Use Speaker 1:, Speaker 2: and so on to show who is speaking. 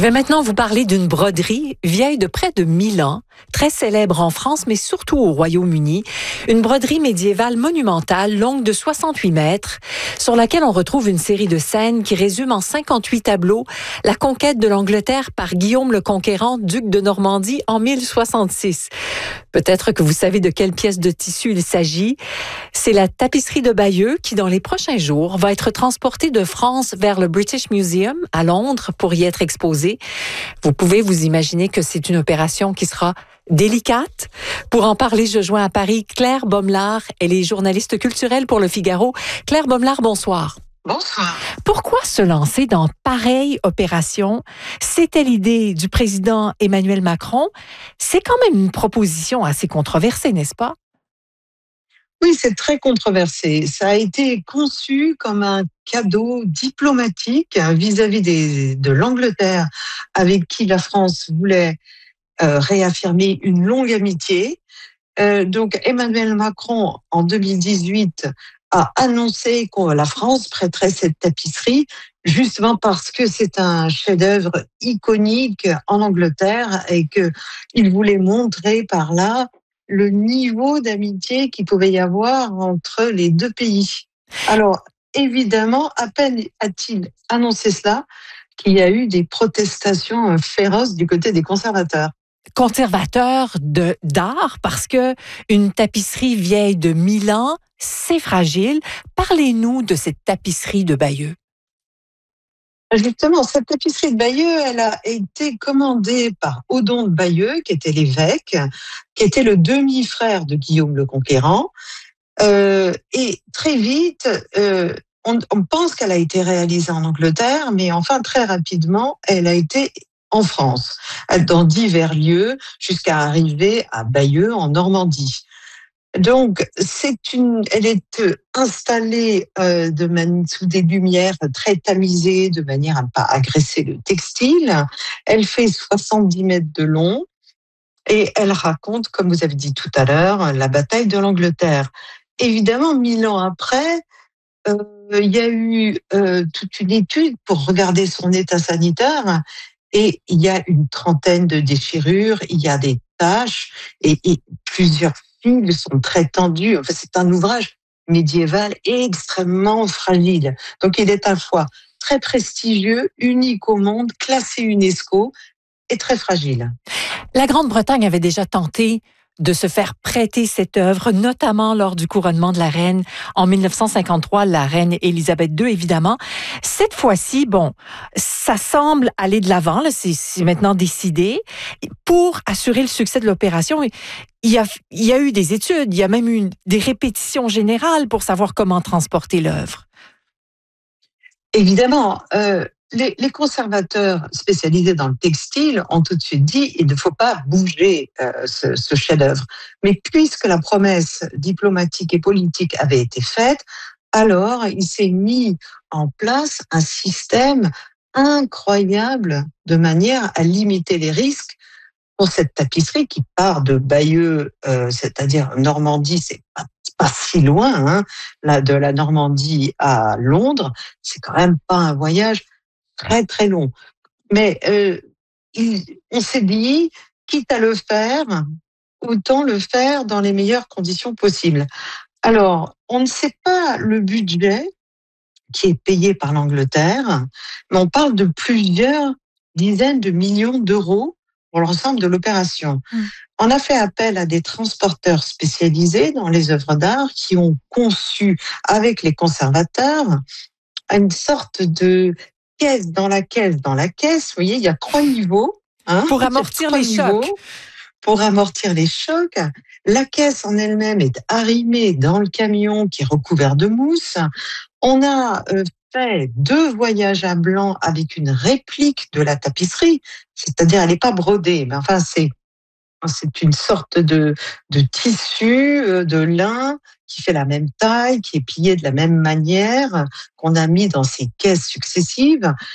Speaker 1: Je vais maintenant vous parler d'une broderie vieille de près de 1000 ans, très célèbre en France, mais surtout au Royaume-Uni. Une broderie médiévale monumentale, longue de 68 mètres, sur laquelle on retrouve une série de scènes qui résument en 58 tableaux la conquête de l'Angleterre par Guillaume le Conquérant, duc de Normandie, en 1066. Peut-être que vous savez de quelle pièce de tissu il s'agit. C'est la tapisserie de Bayeux qui, dans les prochains jours, va être transportée de France vers le British Museum à Londres pour y être exposée. Vous pouvez vous imaginer que c'est une opération qui sera délicate. Pour en parler, je joins à Paris Claire Bommelard. Elle est journaliste culturelle pour Le Figaro. Claire Bommelard, bonsoir.
Speaker 2: Bonsoir.
Speaker 1: Pourquoi se lancer dans pareille opération? C'était l'idée du président Emmanuel Macron. C'est quand même une proposition assez controversée, n'est-ce pas?
Speaker 2: Oui, c'est très controversé. Ça a été conçu comme un cadeau diplomatique vis-à-vis de l'Angleterre, avec qui la France voulait réaffirmer une longue amitié. Donc Emmanuel Macron, en 2018, a annoncé que la France prêterait cette tapisserie, justement parce que c'est un chef-d'œuvre iconique en Angleterre et qu'il voulait montrer par là le niveau d'amitié qu'il pouvait y avoir entre les deux pays. Alors, évidemment, à peine a-t-il annoncé cela qu'il y a eu des protestations féroces du côté des conservateurs.
Speaker 1: Conservateur d'art, parce que une tapisserie vieille de 1000 ans, c'est fragile. Parlez-nous de cette tapisserie de Bayeux.
Speaker 2: Justement, cette tapisserie de Bayeux, elle a été commandée par Odon de Bayeux, qui était l'évêque, qui était le demi-frère de Guillaume le Conquérant. Et très vite, on pense qu'elle a été réalisée en Angleterre, mais enfin, très rapidement, elle a été en France, dans divers lieux, jusqu'à arriver à Bayeux, en Normandie. Donc, elle est installée sous des lumières très tamisées, de manière à ne pas agresser le textile. Elle fait 70 mètres de long et elle raconte, comme vous avez dit tout à l'heure, la bataille de l'Angleterre. Évidemment, 1000 ans après, il y a eu toute une étude pour regarder son état sanitaire et il y a une trentaine de déchirures, il y a des taches et plusieurs fils sont très tendus. Enfin, c'est un ouvrage médiéval extrêmement fragile. Donc, il est à la fois très prestigieux, unique au monde, classé UNESCO et très fragile.
Speaker 1: La Grande-Bretagne avait déjà tenté de se faire prêter cette œuvre, notamment lors du couronnement de la reine en 1953, la reine Élisabeth II, évidemment. Cette fois-ci, bon, ça semble aller de l'avant, là, c'est maintenant décidé. Pour assurer le succès de l'opération, il y a eu des études, il y a même eu des répétitions générales pour savoir comment transporter l'œuvre.
Speaker 2: Évidemment, les conservateurs spécialisés dans le textile ont tout de suite dit il ne faut pas bouger ce chef-d'œuvre. Mais puisque la promesse diplomatique et politique avait été faite, alors il s'est mis en place un système incroyable de manière à limiter les risques pour cette tapisserie qui part de Bayeux, c'est-à-dire Normandie, c'est pas si loin, hein, là, de la Normandie à Londres, c'est quand même pas un voyage très très long. Mais on s'est dit, quitte à le faire, autant le faire dans les meilleures conditions possibles. Alors, on ne sait pas le budget qui est payé par l'Angleterre, mais on parle de plusieurs dizaines de millions d'euros pour l'ensemble de l'opération. On a fait appel à des transporteurs spécialisés dans les œuvres d'art qui ont conçu avec les conservateurs une sorte de caisse dans la caisse dans la caisse. Vous voyez, il y a 3 niveaux.
Speaker 1: Pour amortir les chocs.
Speaker 2: Pour amortir les chocs. La caisse en elle-même est arrimée dans le camion qui est recouvert de mousse. On a fait 2 voyages à blanc avec une réplique de la tapisserie, c'est-à-dire elle n'est pas brodée, mais enfin c'est une sorte de tissu, de lin qui fait la même taille, qui est plié de la même manière, qu'on a mis dans ces caisses successives.